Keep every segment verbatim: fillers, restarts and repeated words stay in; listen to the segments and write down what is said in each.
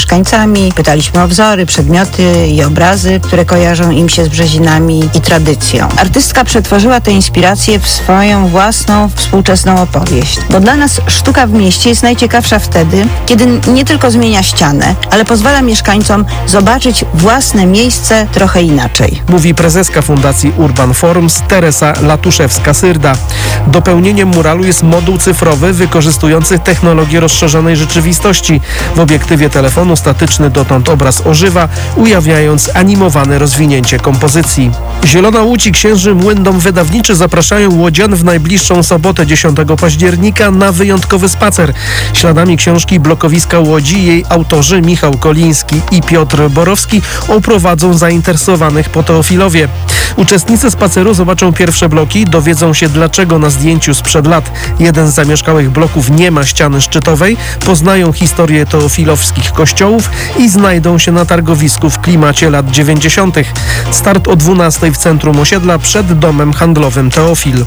mieszkańcami, pytaliśmy o wzory, przedmioty i obrazy, które kojarzą im się z Brzezinami i tradycją. Artystka przetworzyła te inspiracje w swoją własną, współczesną opowieść. Bo dla nas sztuka w mieście jest najciekawsza wtedy, kiedy nie tylko zmienia ścianę, ale pozwala mieszkańcom zobaczyć własne miejsce trochę inaczej. Mówi prezeska Fundacji Urban Forums Teresa Latuszewska-Syrda. Dopełnieniem muralu jest moduł cyfrowy wykorzystujący technologię rozszerzonej rzeczywistości. W obiektywie telefonu statyczny dotąd obraz ożywa, ujawniając animowane rozwinięcie kompozycji. Zielona Łódź i Księży Młyn Dom Wydawniczy zapraszają łodzian w najbliższą sobotę dziesiątego października na wyjątkowy spacer. Śladami książki Blokowiska Łodzi jej autorzy Michał Koliński i Piotr Borowski oprowadzą zainteresowanych po Teofilowie. Uczestnicy spaceru zobaczą pierwsze bloki, dowiedzą się, dlaczego na zdjęciu sprzed lat jeden z zamieszkałych bloków nie ma ściany szczytowej, poznają historię teofilowskich kościołów i znajdą się na targowisku w klimacie lat dziewięćdziesiątych. Start o dwunastej w centrum osiedla przed domem handlowym Teofil.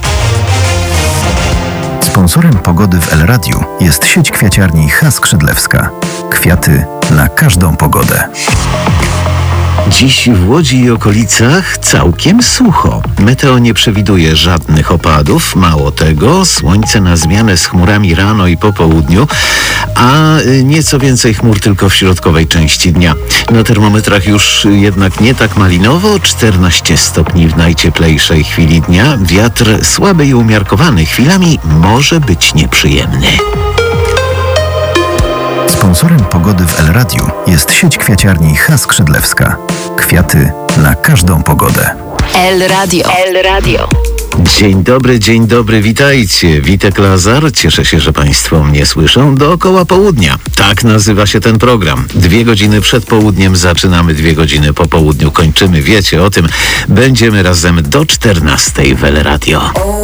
Sponsorem pogody w El Radiu jest sieć kwiaciarni H. Skrzydlewska. Kwiaty na każdą pogodę. Dziś w Łodzi i okolicach całkiem sucho. Meteo nie przewiduje żadnych opadów. Mało tego, słońce na zmianę z chmurami rano i po południu, a nieco więcej chmur tylko w środkowej części dnia. Na termometrach już jednak nie tak malinowo, czternaście stopni w najcieplejszej chwili dnia. Wiatr słaby i umiarkowany, chwilami może być nieprzyjemny. Sponsorem pogody w El Radiu jest sieć kwiaciarni H. Skrzydlewska. Kwiaty na każdą pogodę. El Radio. El Radio. Dzień dobry, dzień dobry, witajcie. Witek Lazar, cieszę się, że Państwo mnie słyszą. Dookoła południa. Tak nazywa się ten program. Dwie godziny przed południem zaczynamy, dwie godziny po południu kończymy. Wiecie o tym. Będziemy razem do czternastej w El Radio.